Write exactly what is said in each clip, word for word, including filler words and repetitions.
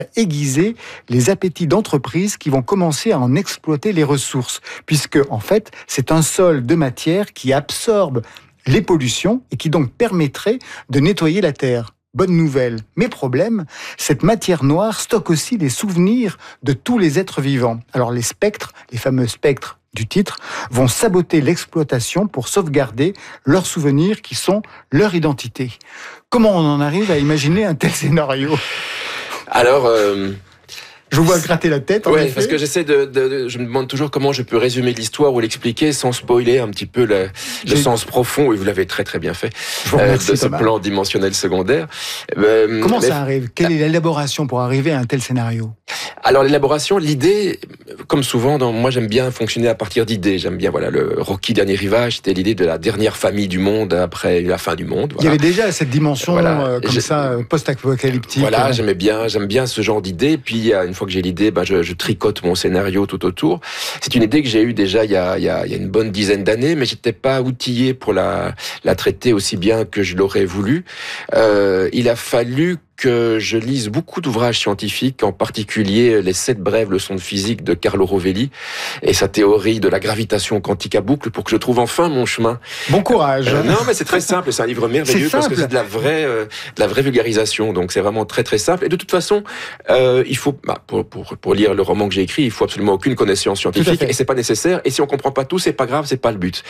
aiguiser les appétits d'entreprises qui vont commencer à en exploiter les ressources, puisque en fait, c'est un sol de matière qui absorbe les pollutions et qui donc permettrait de nettoyer la Terre. Bonne nouvelle. Mais problème, cette matière noire stocke aussi les souvenirs de tous les êtres vivants. Alors les spectres, les fameux spectres du titre, vont saboter l'exploitation pour sauvegarder leurs souvenirs qui sont leur identité. Comment on en arrive à imaginer un tel scénario ? Alors... Euh... Je vous vois gratter la tête. Oui, parce que j'essaie de, de, de, je me demande toujours comment je peux résumer l'histoire ou l'expliquer sans spoiler un petit peu le, le sens profond. Oui, vous l'avez très très bien fait. Euh, de ce Thomas. Plan dimensionnel secondaire. Euh, comment mais, ça arrive ? Quelle est l'élaboration pour arriver à un tel scénario ? Alors l'élaboration, l'idée, comme souvent, dans, moi j'aime bien fonctionner à partir d'idées. J'aime bien, voilà, le Rocky Dernier Rivage, c'était l'idée de la dernière famille du monde après la fin du monde. Voilà. Il y avait déjà cette dimension voilà. euh, comme ça post-apocalyptique. Voilà, euh... j'aimais bien, j'aime bien ce genre d'idée. Puis une fois que j'ai l'idée, ben, je, je tricote mon scénario tout autour. C'est une idée que j'ai eue déjà il y a, il y a, il y a une bonne dizaine d'années, mais j'étais pas outillé pour la, la traiter aussi bien que je l'aurais voulu. Euh, il a fallu que je lise beaucoup d'ouvrages scientifiques, en particulier les sept brèves leçons de physique de Carlo Rovelli et sa théorie de la gravitation quantique à boucle pour que je trouve enfin mon chemin. Bon courage. Euh, non, mais c'est très simple, c'est un livre merveilleux parce que c'est de la vraie, euh, de la vraie vulgarisation, donc c'est vraiment très très simple. Et de toute façon, euh, il faut, bah, pour, pour pour lire le roman que j'ai écrit, il faut absolument aucune connaissance scientifique et c'est pas nécessaire. Et si on comprend pas tout, c'est pas grave, c'est pas le but.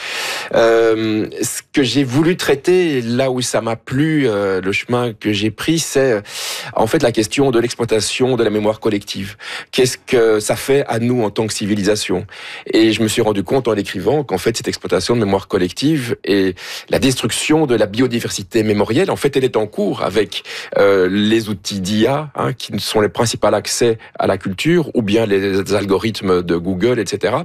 Euh, ce que j'ai voulu traiter, là où ça m'a plu, euh, le chemin que j'ai pris, c'est en fait la question de l'exploitation de la mémoire collective. Qu'est-ce que ça fait à nous en tant que civilisation ? Et je me suis rendu compte en l'écrivant qu'en fait cette exploitation de mémoire collective et la destruction de la biodiversité mémorielle, en fait elle est en cours avec euh, les outils d'I A hein, qui sont les principaux accès à la culture ou bien les algorithmes de Google, et cetera.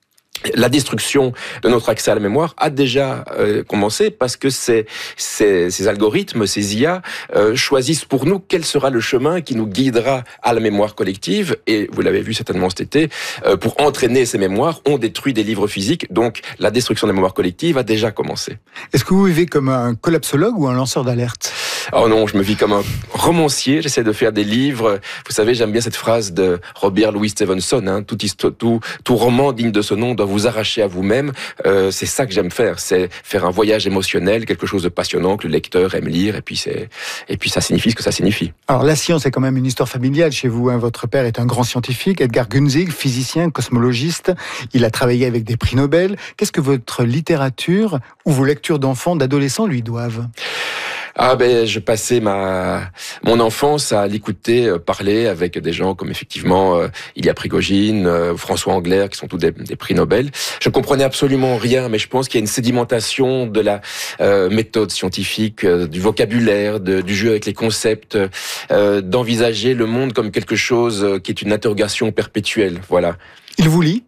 La destruction de notre accès à la mémoire a déjà euh, commencé parce que ces, ces, ces algorithmes, ces I A, euh, choisissent pour nous quel sera le chemin qui nous guidera à la mémoire collective. Et vous l'avez vu certainement cet été, euh, pour entraîner ces mémoires, on détruit des livres physiques. Donc la destruction de la mémoire collective a déjà commencé. Est-ce que vous vivez comme un collapsologue ou un lanceur d'alerte ? Oh non, je me vis comme un romancier. J'essaie de faire des livres. Vous savez, j'aime bien cette phrase de Robert Louis Stevenson. Hein, tout, tout, tout roman digne de ce nom doit vous arracher à vous-même. Euh, c'est ça que j'aime faire. C'est faire un voyage émotionnel, quelque chose de passionnant que le lecteur aime lire. Et puis c'est, et puis ça signifie ce que ça signifie. Alors la science est quand même une histoire familiale chez vous. Hein. Votre père est un grand scientifique, Edgar Günzig, physicien, cosmologiste. Il a travaillé avec des prix Nobel. Qu'est-ce que votre littérature ou vos lectures d'enfants, d'adolescents lui doivent ? Ah ben, je passais ma mon enfance à l'écouter parler avec des gens comme effectivement euh, Ilya Prigogine, euh, François Englert, qui sont tous des, des prix Nobel. Je ne comprenais absolument rien, mais je pense qu'il y a une sédimentation de la euh, méthode scientifique, euh, du vocabulaire, de, du jeu avec les concepts, euh, d'envisager le monde comme quelque chose qui est une interrogation perpétuelle. Voilà. Il vous lit ?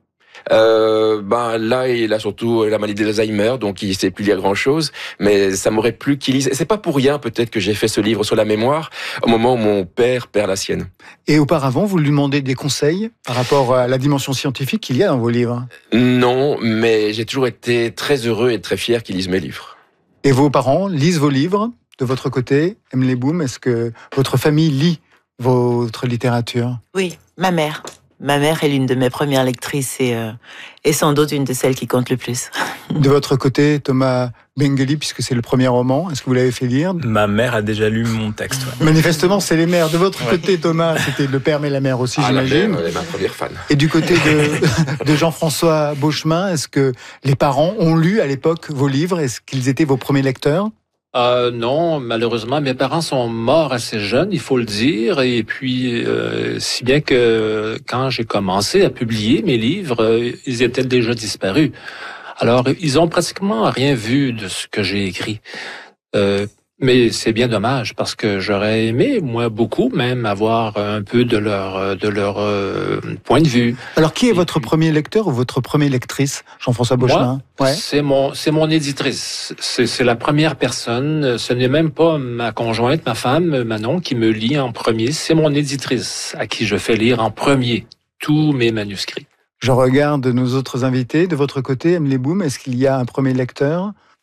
Euh, ben là, il a surtout la maladie d'Alzheimer, donc il sait plus lire grand-chose. Mais ça m'aurait plu qu'il lise. Et c'est pas pour rien, peut-être, que j'ai fait ce livre sur la mémoire au moment où mon père perd la sienne. Et auparavant, vous lui demandez des conseils par rapport à la dimension scientifique qu'il y a dans vos livres ? Non, mais j'ai toujours été très heureux et très fier qu'il lise mes livres. Et vos parents lisent vos livres de votre côté ? Emily Boom, est-ce que votre famille lit votre littérature ? Oui, ma mère. Ma mère est l'une de mes premières lectrices et, euh, et sans doute une de celles qui comptent le plus. De votre côté, Thomas Bengeli, puisque c'est le premier roman, est-ce que vous l'avez fait lire ? Ma mère a déjà lu mon texte. Ouais. Manifestement, c'est les mères. De votre ouais. côté, Thomas, c'était le père mais la mère aussi, ah, j'imagine. Elle est ma première fan. Et du côté de, de Jean-François Beauchemin, est-ce que les parents ont lu à l'époque vos livres ? Est-ce qu'ils étaient vos premiers lecteurs ? Euh, non, malheureusement, mes parents sont morts assez jeunes, il faut le dire, et puis euh, si bien que quand j'ai commencé à publier mes livres, euh, ils étaient déjà disparus. Alors, ils ont pratiquement rien vu de ce que j'ai écrit. Euh, mais c'est bien dommage parce que j'aurais aimé, moi, beaucoup même, avoir un peu de leur de leur euh, point de vue. Alors, qui est votre premier lecteur ou votre première lectrice, Jean-François Beauchemin ? Moi, ouais. c'est mon c'est mon éditrice. C'est c'est la première personne. Ce n'est même pas ma conjointe, ma femme, Manon, qui me lit en premier. C'est mon éditrice à qui je fais lire en premier tous mes manuscrits. Je regarde nos autres invités. De votre côté, Emily Boom, est-ce qu'il y a un premier lecteur ?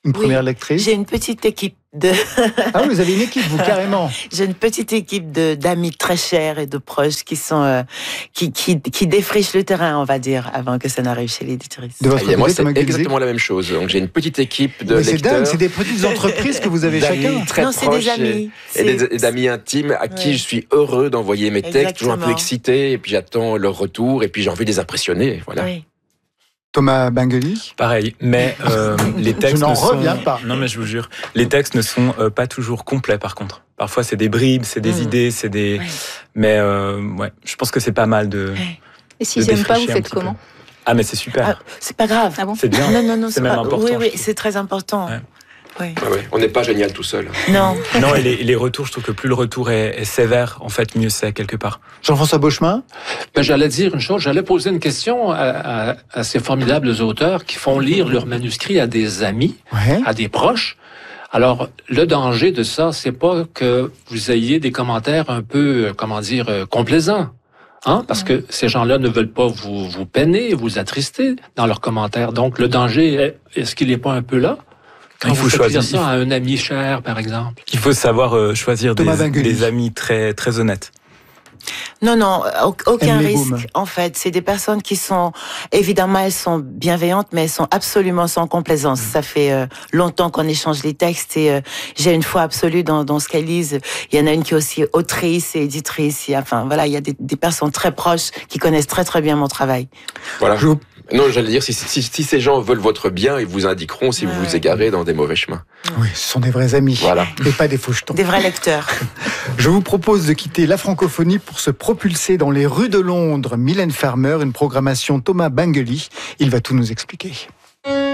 une première oui, lectrice? J'ai une petite équipe de... Ah oui, vous avez une équipe, vous, carrément. J'ai une petite équipe de, d'amis très chers et de proches qui sont, euh, qui, qui, qui défrichent le terrain, on va dire, avant que ça n'arrive chez l'éditrice. De votre ah, moi, côté, c'est exactement la même chose. Donc, j'ai une petite équipe de Mais c'est lecteurs. dingue, c'est des petites entreprises que vous avez chacun. Très non, c'est des amis. Et, et des, des amis intimes à qui ouais. je suis heureux d'envoyer mes textes, Exactement. toujours un peu excité, et puis j'attends leur retour, et puis j'ai envie de les impressionner. Voilà. Oui. Thomas Bingeli. Pareil, mais euh, les textes je n'en ne sont... reviens pas. Non, mais je vous jure, les textes ne sont euh, pas toujours complets. Par contre, parfois c'est des bribes, c'est des mmh. idées, c'est des. Ouais. Mais euh, ouais, je pense que c'est pas mal de. Ouais. Et s'ils n'aiment pas, vous faites comment? Peu. Ah, mais c'est super. Ah, c'est pas grave. Ah bon? C'est bien. Non, non, non, c'est, c'est même pas... important. Oui, oui, c'est très important. Ouais. Oui. Ah ouais, on n'est pas génial tout seul. Non. Non, et les, les retours, je trouve que plus le retour est, est sévère, en fait, mieux c'est quelque part. Jean-François Beauchemin. Ben, j'allais dire une chose, j'allais poser une question à, à, à ces formidables auteurs qui font lire leurs manuscrits à des amis, ouais. à des proches. Alors, le danger de ça, c'est pas que vous ayez des commentaires un peu, comment dire, complaisants. Hein? Parce que ces gens-là ne veulent pas vous, vous peiner, vous attrister dans leurs commentaires. Donc, le danger, est-ce qu'il n'est pas un peu là? Quand il faut vous choisir ça à un ami cher, par exemple. Il faut savoir euh, choisir des, des amis très, très honnêtes. Non, non, aucun risque. En fait, c'est des personnes qui sont, évidemment, elles sont bienveillantes, mais elles sont absolument sans complaisance. Mmh. Ça fait euh, longtemps qu'on échange les textes et euh, j'ai une foi absolue dans, dans ce qu'elles lisent. Il y en a une qui est aussi autrice et éditrice. Et, enfin, voilà, il y a des, des personnes très proches qui connaissent très très bien mon travail. Voilà. Je... Non, j'allais dire, si, si, si ces gens veulent votre bien, ils vous indiqueront si ouais. vous vous égarez dans des mauvais chemins. Oui, ce sont des vrais amis. Voilà. Et pas des faux jetons. Des vrais lecteurs. Je vous propose de quitter la francophonie pour se propulser dans les rues de Londres. Mylène Farmer, une programmation Thomas Bingeli. Il va tout nous expliquer.